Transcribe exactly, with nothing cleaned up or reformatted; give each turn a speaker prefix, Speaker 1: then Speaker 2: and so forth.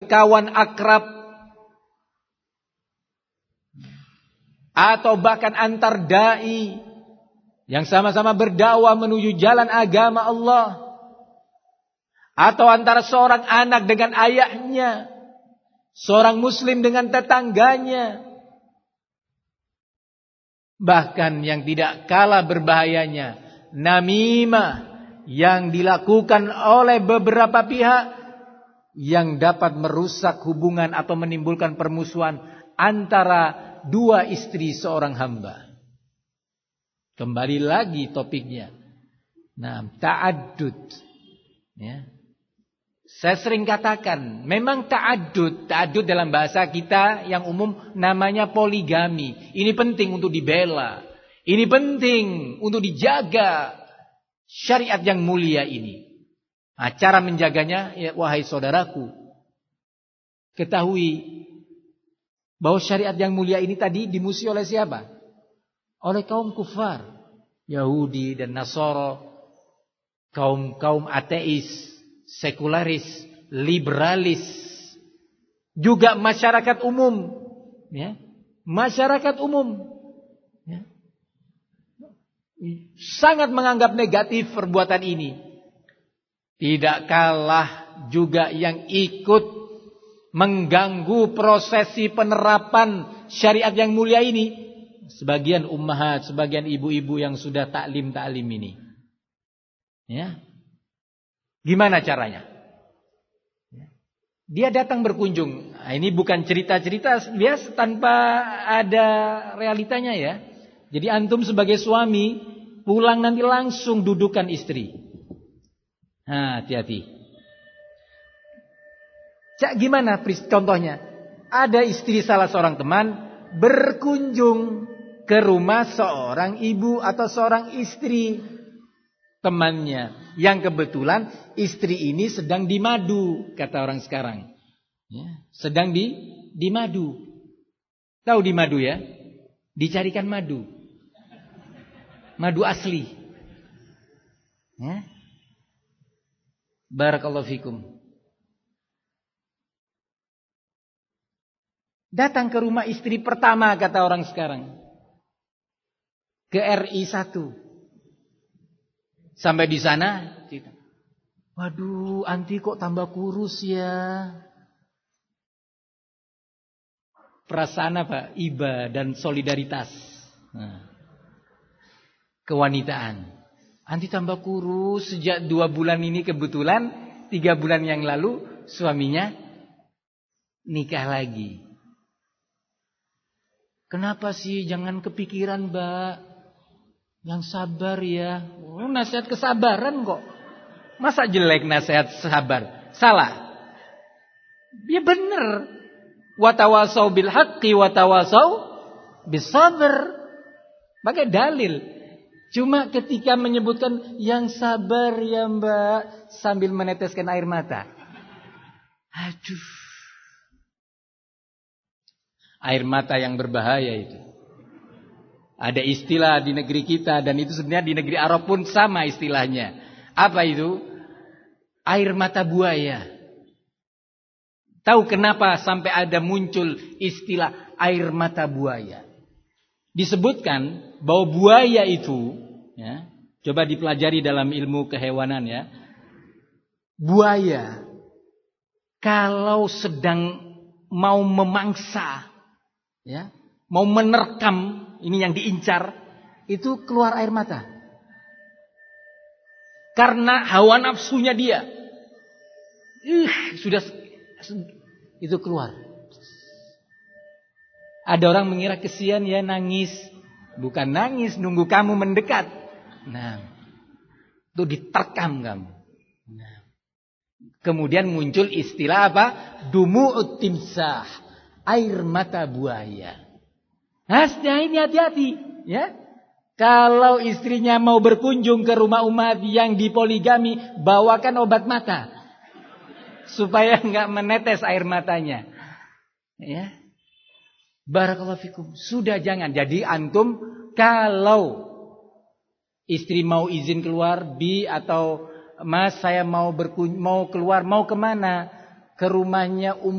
Speaker 1: kawan akrab, atau bahkan antar dai yang sama-sama berdakwah menuju jalan agama Allah, atau antara seorang anak dengan ayahnya, seorang muslim dengan tetangganya, bahkan yang tidak kalah berbahayanya, namimah yang dilakukan oleh beberapa pihak yang dapat merusak hubungan atau menimbulkan permusuhan antara dua istri seorang hamba. Kembali lagi topiknya. Nah, ta'addud. Ya. Saya sering katakan, memang ta'addud, ta'addud dalam bahasa kita yang umum namanya poligami. Ini penting untuk dibela. Ini penting untuk dijaga syariat yang mulia ini. Nah, cara menjaganya, ya, wahai saudaraku, ketahui bahwa syariat yang mulia ini tadi dimusuhi oleh siapa? Oleh kaum kufar, Yahudi dan Nasara, kaum-kaum ateis, sekularis, liberalis, juga masyarakat umum, ya, masyarakat umum, ya, sangat menganggap negatif perbuatan ini. Tidak kalah juga yang ikut mengganggu prosesi penerapan syariat yang mulia ini. Sebagian ummahat, sebagian ibu-ibu yang sudah taklim-taklim ini. Ya. Gimana caranya? Dia datang berkunjung. Nah, ini bukan cerita-cerita biasa tanpa ada realitanya ya. Jadi antum sebagai suami pulang nanti langsung dudukan istri. Nah, hati-hati. Cak gimana contohnya? Ada istri salah seorang teman berkunjung ke rumah seorang ibu atau seorang istri temannya, yang kebetulan istri ini sedang dimadu, kata orang sekarang, ya, sedang di dimadu. Tahu dimadu ya? Dicarikan madu, madu asli. Ya. Barakallahu fikum. Datang ke rumah istri pertama, kata orang sekarang, ke R I satu. Sampai di sana, waduh, anti kok tambah kurus ya. Perasaan apa? Iba dan solidaritas. Nah, kewanitaan. Anti tambah kurus sejak dua bulan ini, kebetulan tiga bulan yang lalu suaminya nikah lagi. Kenapa sih? Jangan kepikiran, Mbak. Yang sabar ya. Oh, nasihat kesabaran kok. Masa jelek nasihat sabar? Salah. Ya benar. Wa tawasau bil haqqi wa tawasau bis sabr. Pakai dalil. Cuma ketika menyebutkan yang sabar ya Mbak, sambil meneteskan air mata. Aduh. Air mata yang berbahaya itu. Ada istilah di negeri kita, dan itu sebenarnya di negeri Arab pun sama istilahnya. Apa itu? Air mata buaya. Tahu kenapa sampai ada muncul istilah air mata buaya? Disebutkan bahwa buaya itu, ya, coba dipelajari dalam ilmu kehewanan ya. Buaya kalau sedang mau memangsa, ya, mau menerkam, ini yang diincar, itu keluar air mata. Karena hawa nafsunya dia. Ih, sudah itu keluar. Ada orang mengira kesian ya nangis. Bukan nangis, nunggu kamu mendekat. Nah, itu diterkam kamu. Nah, kemudian muncul istilah apa? Dumu'ut timsah, air mata buaya. Nah, ini hati-hati, ya. Kalau istrinya mau berkunjung ke rumah umat yang dipoligami, bawakan obat mata supaya enggak menetes air matanya. Ya. Barakallahu fikum. Sudah jangan. Jadi antum kalau istri mau izin keluar, Bi atau Mas saya mau berkunjung, mau keluar, mau kemana? Ke rumahnya um